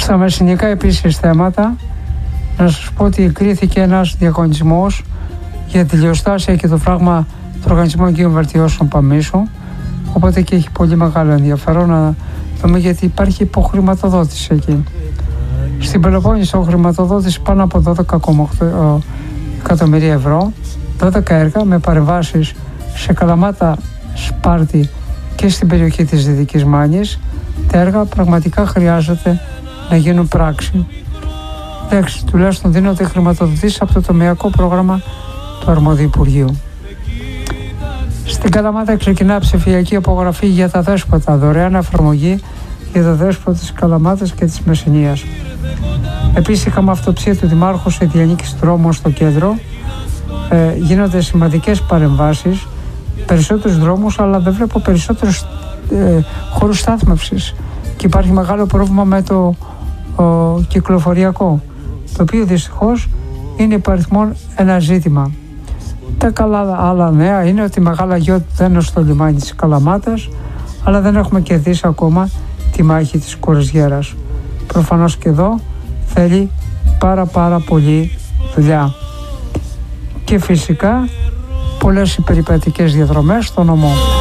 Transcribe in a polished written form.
Στα μεσηνικά επίσης θέματα, να σας πω ότι κρίθηκε ένας διαγωνισμός για τη λιοστάσια και το φράγμα του Οργανισμού Εγκύων Βελτιώσεων Παμίσου, οπότε και έχει πολύ μεγάλο ενδιαφέρον να δούμε, γιατί υπάρχει υποχρηματοδότηση εκεί. Στην Πελοπόννησο χρηματοδότηση πάνω από 12,8 εκατομμύρια ευρώ, 12 έργα με παρεμβάσεις σε Καλαμάτα, Σπάρτη και στην περιοχή της Δυτικής Μάνης. Τα έργα πραγματικά χρειάζεται να γίνουν πράξη. Εντάξει, τουλάχιστον δίνονται χρηματοδοτήσεις από το τομεακό πρόγραμμα του αρμόδιου Υπουργείου. Στην Καλαμάτα ξεκινά ψηφιακή απογραφή για τα δέσποτα, δωρεάν εφαρμογή για τα δέσποτα της Καλαμάτας και της Μεσσηνίας. Επίσης είχαμε αυτοψία του Δημάρχου σε διανίκηση δρόμων στο κέντρο. Γίνονται σημαντικές παρεμβάσεις, περισσότερους δρόμους, αλλά δεν βλέπω περισσότερους χώρους στάθμευσης και υπάρχει μεγάλο πρόβλημα με το κυκλοφοριακό, το οποίο δυστυχώς είναι υπαριθμόν ένα ζήτημα. Τα καλά άλλα νέα είναι ότι η Μεγάλα Γιώτ δεν είναι στο λιμάνι της Καλαμάτας, αλλά δεν έχουμε κερδίσει ακόμα τη μάχη της Κορεζιέρας. Προφανώς και εδώ θέλει πάρα πολύ δουλειά. Και φυσικά πολλές περιπατικές διαδρομές στο νομό.